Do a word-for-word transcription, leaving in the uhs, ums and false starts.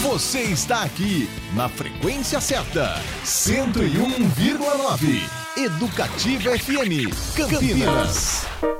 Você está aqui na frequência certa, cento e um vírgula nove. Educativa F M, Campinas.